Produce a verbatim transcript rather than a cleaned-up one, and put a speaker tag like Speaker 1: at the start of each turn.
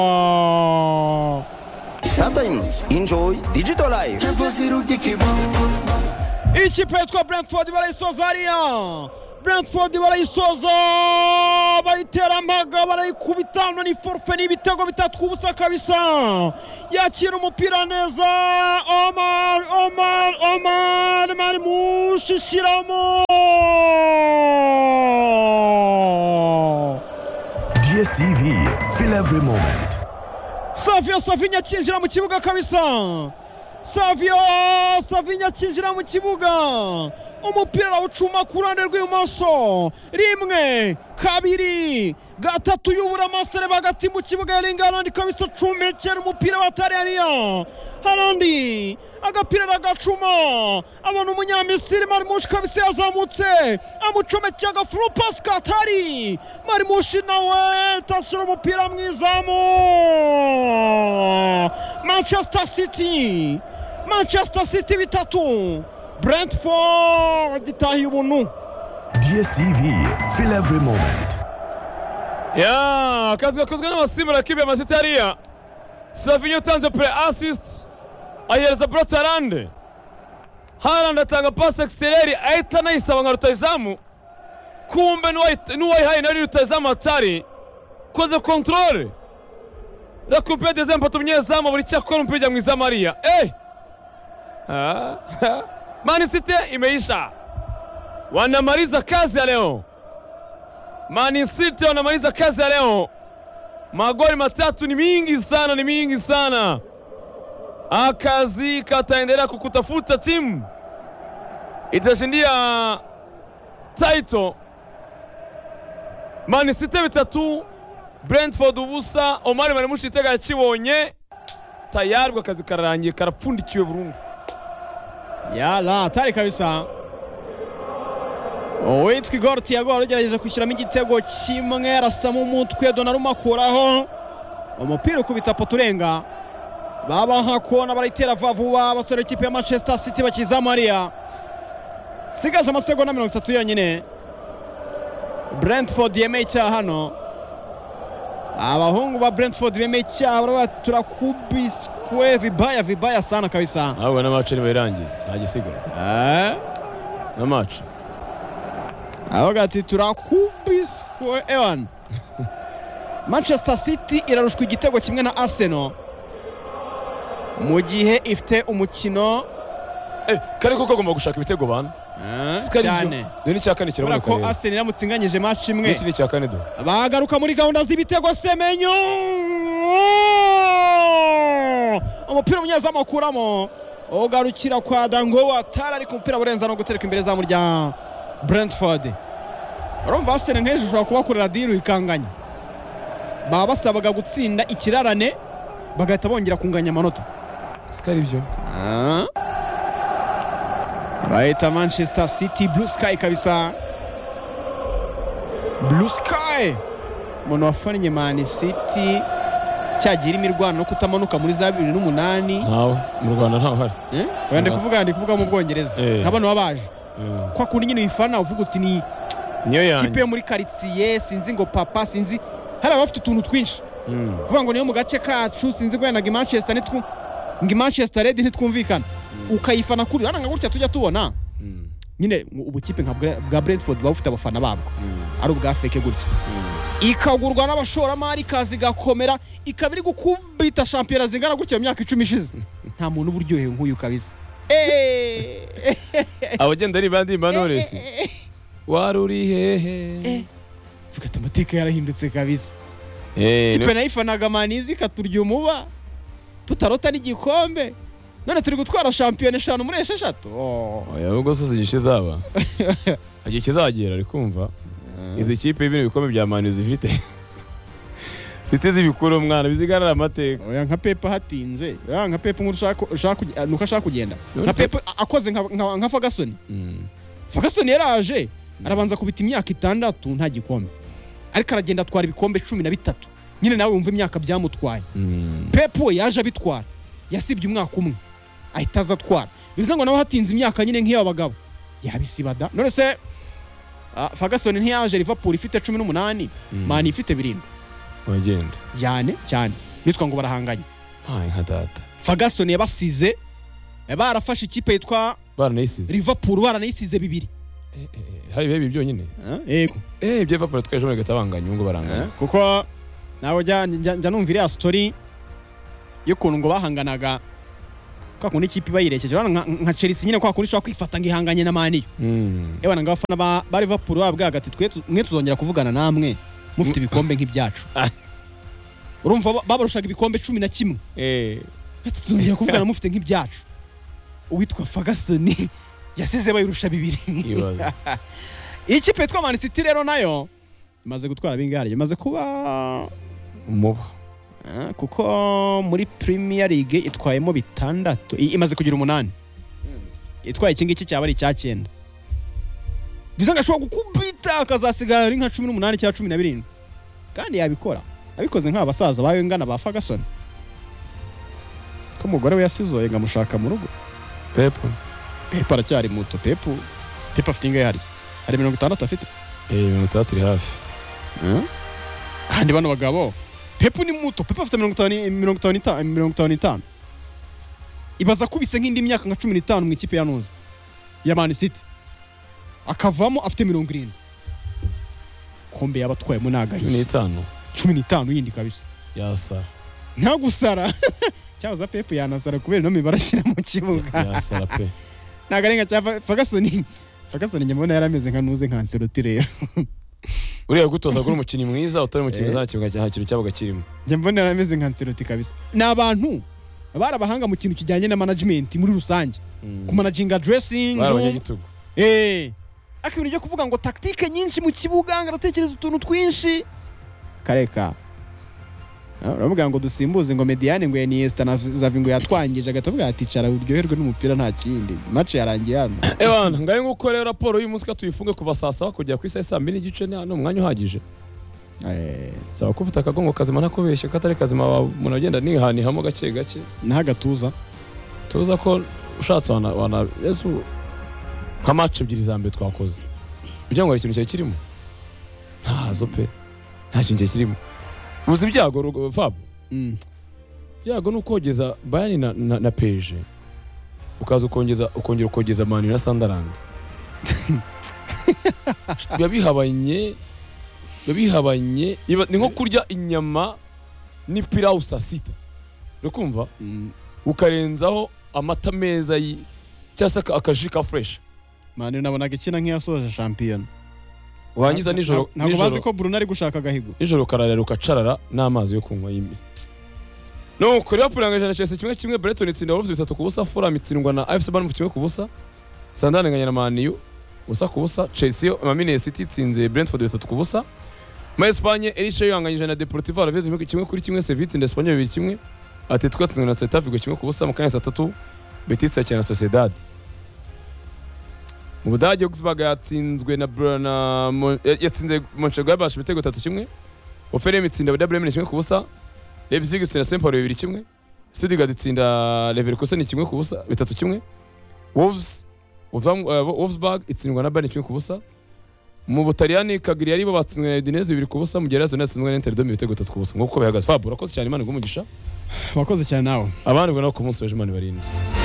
Speaker 1: Sometimes enjoy digital life.
Speaker 2: Ikipe yitwa Brentford barayisoza hariya. Brentford barayisoza bayitera amaga barayikubitana ni forfait n'ibitego bitatu kubusa kabisa. Yakira umupira neza Omar Omar Omar Marmoush shiramo.
Speaker 3: D S T V, feel every moment.
Speaker 2: Savio Savinha kinjira mu kibuga kabisa. Savio Savinha kinjira mu kibuga. Umupira ucuma ku ruhande rw'ibumoso. Rimwe kabiri gatatu yubura amasere bagati mu kibuga yaringana ndi kabisa cumekera umupira batariyaniya. Harandi agapira ragacuma abona umunyamisiri Marmoush kabisa yazamutse amucomekera agafuru pass katari Marmoush nawe tasura umupira mwizamu. Manchester City Manchester City bitatu Brentford itahi ubuntu.
Speaker 3: D S T V, feel every moment.
Speaker 4: Ya kazi gakozwe n'abasimbura ekipe ya Man City hariya. Savinho tanze pre assist ahereza Brotarande. Haaland atanga pass exterior ahita nayisaba nka rutayizamu. Kumbe nuwayihaye nari rutayizamu atari koze control. La coupe des impôts munyezamu buri cyakora umupira mu izamu hariya. Eh! Ah. Man City imeisha. Wanamaliza kazi ya leo. Man City wanamaliza kazi ya leo. Magoli matatu ni mingi sana, ni mingi sana. Akazi kataendelea kukutafuta timu itashindia title. Man City bitatu Brentford ubusa. Omar Marmoush itega yakibonye tayari akazi kararangiye karapfundikiwe burundu.
Speaker 2: Yala atari kabisa. Owitwa Igor Thiago aragerageje kwishyiramo igitego kimwe arasama umutwe Donnarumma akuraho umupira ukubita poturenga. Baba hakona barayitera vuba abasore ikipe ya Manchester City bakiza Maria. Sigaje amasegonda mirongo itatu yonyine. Brentford yemeye cyaha hano. Abahungu ba Brentford bemeye cyaha baravuga turakubiswe vibaya vibaya sana kabisa.
Speaker 4: Ahubwo na match ni bayirangiza nta gisigaye.
Speaker 2: Eh?
Speaker 4: Na match.
Speaker 2: Avuga ati turakubiswe ewan. Manchester City irarushwa igitego kimwe na Arsenal mu gihe ifite umukino
Speaker 4: eh kare koko agomba gushaka ibitego bana.
Speaker 2: Eh cyane.
Speaker 4: Dore ni cyakane kirabona
Speaker 2: ko Arsenal iramutsinganyije match imwe.
Speaker 4: Iki ni cyakane do.
Speaker 2: Bagaruka muri gahunda z'ibitego Semenyo. Umupira umunyezamu akuramo. Ogarukira kwa Dango atara ariko umupira burenza no gutereka imbere za murya Brentford. Urumva Arsenal nkeje ushobora kubakorera deal ikanganya. Baba basabaga gutsinda ikirarane bagahita bongera kunganya amanota.
Speaker 4: Sikari byo.
Speaker 2: Ah. Baita Manchester City Blue Sky kabisa. Blue Sky. Mono wafanye Man City cyagira imirwano no kutamanuka muri za bibiri n'umunani.
Speaker 4: Nawe mu Rwanda ntaho hari.
Speaker 2: Eh? Wende kuvuga ndi kuvuga mu Bwongereza. Nk'abantu babaje. Kwa kundi nyine wifana uvuga uti ni
Speaker 4: niyo yanjye.
Speaker 2: Kipe muri quartier sinzi ngo papa sinzi hari abafite utuntu twinshi. Kuvuga ngo niyo mu gace kacu sinzi gwendaga Manchester nitwu ngi Manchester Red ntitwumvikana. Ukayifana kuri rana ngagutya tujya tubona. Nyine ubukipe nka bwa Brentford bafite abafana babwo. Ari ubwa fake gutya. Ikagurwa n'abashoramari kazi gakomera ikabiri gukubita champion zingana gutya mu myaka icumi ishize. Nta muntu buryohe nk'uyu kabisa. Eh
Speaker 4: abagenda ari bandi Manores waruri hehe
Speaker 2: vuga amateka yarahindutse kabisa.
Speaker 4: Eh
Speaker 2: kipe nayifanaga manizi katurya umuba tutarota n'igikombe none turi gutwara champion eshanu muri esheshatu.
Speaker 4: Oh oya ubwo so zigishiza aba agiye kizagera ari kumva izi kipe ibintu bikombe bya Manizi ifite City zibikuru umwana bizigarara amateka.
Speaker 2: Oya nka Pepe hatinze. Oya nka Pepe nk'ushaka ushaka nuko ashaka kugenda. Nka Pepe akoze nka nka Ferguson.
Speaker 4: Mm.
Speaker 2: Ferguson yaraje arabanza kubita imyaka itandatu nta gikombe. Ariko aragenda atwara ibikombe cumi na bitatu. Nyine nawe wumva imyaka byamutwaye.
Speaker 4: Mm.
Speaker 2: Pepe yaje abitwara. Yasibye umwaka umwe. Ahitaza atwara. Bivuze ngo nawe hatinze imyaka nyine nk'iyo abagabo. Yabisibada. None se uh, Ferguson ntiyaje Liverpool ifite cumi n'umunani, mm. Man ifite birindwi.
Speaker 4: Wagenda
Speaker 2: cyane cyane bitwa ngo barahanganye.
Speaker 4: Hai nka data.
Speaker 2: Ferguson yabasize barafashe ikipe yitwa
Speaker 4: Baranayisize.
Speaker 2: Liverpool baranayisize bibiri.
Speaker 4: Eh eh hari bibi byonyine.
Speaker 2: Yego.
Speaker 4: Eh ibyo Liverpool twaje muri gatabanganye ngo baranganye.
Speaker 2: Kuko nawe jya jya numvira ya story y'ukuntu ngo bahanganaga kwa kundi ikipe bayirekeje nka Chelsea nyine kwa kundi shaka kwifata ngihanganye na Man U.
Speaker 4: Mm.
Speaker 2: Ebana ngabafana ba, ba Liverpool babwaga ati twe mwe tuzongera kuvugana namwe mufite ibikombe nk'ibyacu. Urumva babarushaga ibikombe cumi na kimwe.
Speaker 4: Eh
Speaker 2: ati tuzongera kuvugana mufite nk'ibyacu. Uwitwa Ferguson yasize bayirusha bibiri.
Speaker 4: Ibaze.
Speaker 2: Ikipe yitwa Man City rero nayo imaze gutwara bingari imaze kuba
Speaker 4: umuba.
Speaker 2: Uh, kuko muri Premier League itwayemo bitandatu imaze kugira umunani. Itwaye iki ngiki cyaba ari icya cyenda. Biza ngashobora gukubita akazasigara ari nka cumi n'umunani cyangwa cumi na birindwi. Kandi yabikora. Abikoze nk'abasaza bawe ngana ba Ferguson. Ko umugore we yasizoye ngamushaka mu rugo.
Speaker 4: Pep.
Speaker 2: Pep aracyari muto. Pep Pep afite ingahe hari? Hari mirongo itandatu afite.
Speaker 4: Eh mirongo itandatu iri hafi.
Speaker 2: Hmm? Kandi bano bagabo Pep ni muto. Pep afite mirongo itanu n'itanu. Ibaza kubise nk'indi myaka nka cumi n'itanu mu ikipe ya Nuza ya Man City. Akavamo afite mirongo irindwi. Kombe yabatwaye mu nagaye.
Speaker 4: cumi n'itanu.
Speaker 2: cumi n'itanu yindi kabisa.
Speaker 4: Yasa.
Speaker 2: Nta gusara. Cyaza Pep yanasara kubera no mibarashyira mu kibuga.
Speaker 4: Yasara pe.
Speaker 2: Nagarenga cya Ferguson. Ferguson nyamubona yarameze nka Nuze nka Ancelotti rero.
Speaker 4: Uriya gutoza kuri umukinnyi mwiza utari umukinnyi mwiza kibuga cya kintu cyabaga kirimo.
Speaker 2: Njye mbona yarameze nka Ancelotti kabisa. Nabantu barabahanga mu kintu kijyanye na management muri rusange. Mm. Ku managinga dressing.
Speaker 4: Barabanyagitugu.
Speaker 2: Eh. Akibintu byo kuvuga ngo tactique nyinshi mu kibuga ngaratekereza utuntu twinshi. Kareka. Uravuga ngo dusimbuze ngo Mediane ngo Iniesta na Xavi ngo yatwangije agatavuga ati cara uryoherwe n'umupira nta kindi. Match yarangiye hano.
Speaker 4: Ebana ngaye nguko rero raporo y'uyu munsi ka tuyifunge kuva saa saba kugera ku saa mbiri n'igice no mwanya uhagije.
Speaker 2: Eh,
Speaker 4: sawa ko ufite akagongo kazima nakobeshye katari kazima umuntu agenda nihani hamo gake gake.
Speaker 2: Ntagatuza.
Speaker 4: Tuza ko ushatse wana wana Yesu nka match ebyiri za mbere twakoze. Kugira ngo ikintu cyo kirimo. Ntazo pe. Nta kintu kirimo. Uzi ibyago Fab.
Speaker 2: Mm.
Speaker 4: Byago nukogeza Bayern na, na, na P S G. Ukaza ukongeza ukongera ukogeza Man U na Sunderland. Yabihabanye yabihabanye ni nko kurya inyama ni pilau saa sita. Ukumva?
Speaker 2: Mm.
Speaker 4: Ukarenzaho amata meza yi cyasa akajika fresh.
Speaker 2: Man U nabonaga ikina nk'iyasoje champion.
Speaker 4: Wangiza nijoro
Speaker 2: ntabwo bazi ko Bruno ari gushaka agahigo.
Speaker 4: Nijoro kararera ukacarara n'amazi yo kunywa yimi. No kuri apurangije na Chelsea kimwe kimwe Brighton itsinda Wolves bitatu ku busa, Fulham itsindwa na A F C Bournemouth kimwe ku busa, Sunderland inganya na Man U busa ku busa, Chelsea Man City itsinze Brentford bitatu ku busa, mu Espagne Elche yanganyije na Deportivo Alaves kimwe kuri kimwe, Sevilla itsinda Espanyol bibiri kimwe, Atletico itsinda na Celta Vigo kimwe ku busa, mu kanya saa tatu Betis yakina na Sociedad. Mu Budage Augsburg yatsinzwe na Brana yatsinze Mönchengladbach ibitego bitatu kimwe, Hoffenheim itsinda Werder Bremen kimwe ku busa, Leipzig itsinda St. Pauli bibiri kimwe, Stuttgart itsinda Leverkusen kimwe ku busa bitatu kimwe, Wolves Wolfsburg itsindwa na Bayern kimwe ku busa. Mu Butaliyani Cagliari bo batsinzwe na Udinese bibiri ku busa, mu gihe Lazio yatsinzwe na Inter ibitego bitatu ku busa. Nguko bihagaze. Fab urakoze cyane Imana igumugisha.
Speaker 2: Wakoze cyane nawe.
Speaker 4: Abandi ngo no ku munsi w'ejo Imana barinde.